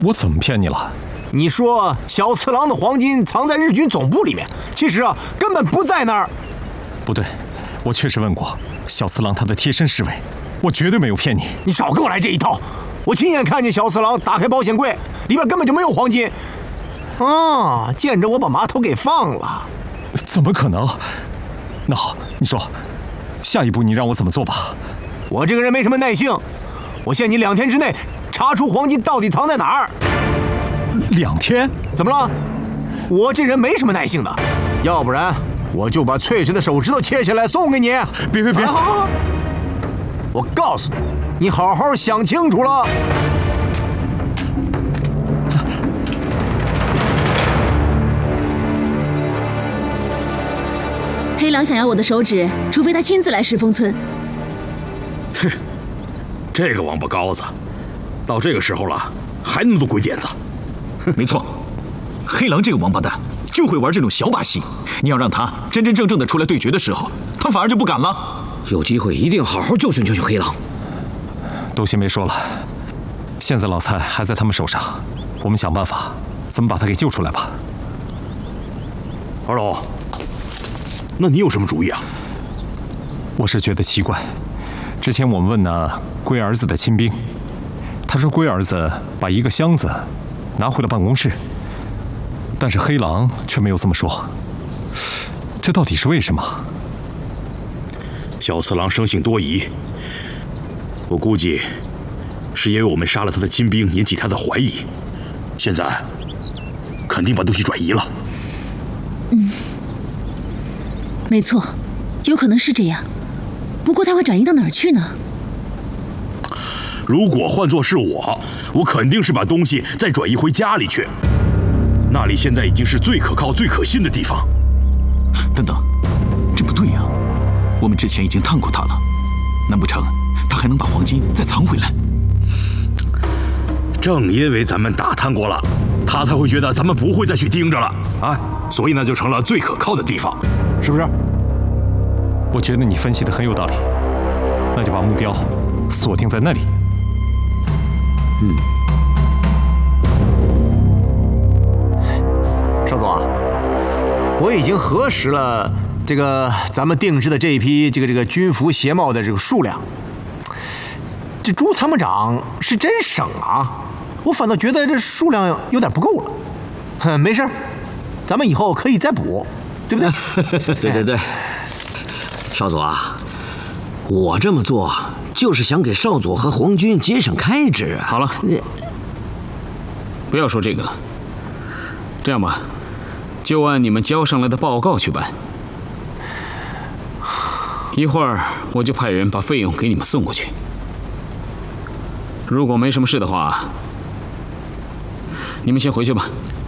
我怎么骗你了？ 你说小次郎的黄金藏在日军总部里面，其实啊根本不在那儿。 不对，我确实问过小次郎他的贴身侍卫，我绝对没有骗你。 你少跟我来这一套！我亲眼看见小次郎打开保险柜，里边根本就没有黄金。啊，见着我把麻头给放了。 怎么可能？那好，你说，下一步你让我怎么做吧？ 我这个人没什么耐性，我限你2天之内查出黄金到底藏在哪儿。 2天？ 怎么了？我这人没什么耐性的，要不然我就把翠翠的手指头切下来送给你。 别！ 好，我告诉你，你好好想清楚了。 黑狼想要我的手指，除非他亲自来石峰村。 哼，这个王八羔子，到这个时候了，还那么多鬼点子。 没错，黑狼这个王八蛋就会玩这种小把戏。你要让他真真正正的出来对决的时候，他反而就不敢了。 有机会一定好好教训教训黑狼。 都先别说了，现在老蔡还在他们手上，我们想办法怎么把他给救出来吧。 二老，那你有什么主意啊？ 我是觉得奇怪，之前我们问呢龟儿子的亲兵，他说龟儿子把一个箱子拿回了办公室，但是黑狼却没有这么说，这到底是为什么？ 小次郎生性多疑，我估计是因为我们杀了他的亲兵引起他的怀疑，现在肯定把东西转移了。 没错，有可能是这样。不过他会转移到哪儿去呢？ 如果换作是我肯定是把东西再转移回家里去，那里现在已经是最可靠、最可信的地方。 等等，这不对呀！我们之前已经探过他了，难不成他还能把黄金再藏回来？ 正因为咱们打探过了，他才会觉得咱们不会再去盯着了啊，所以呢就成了最可靠的地方，是不是？ 我觉得你分析的很有道理，那就把目标锁定在那里。 邵总啊，我已经核实了这个咱们定制的这一批这个军服鞋帽的这个数量。这朱参谋长是真省啊，我反倒觉得这数量有点不够了。没事，咱们以后可以再补，对不对？ 对，少佐啊，我这么做就是想给少佐和皇军节省开支啊。 好了，不要说这个了。这样吧，就按你们交上来的报告去办。一会儿我就派人把费用给你们送过去。如果没什么事的话，你们先回去吧。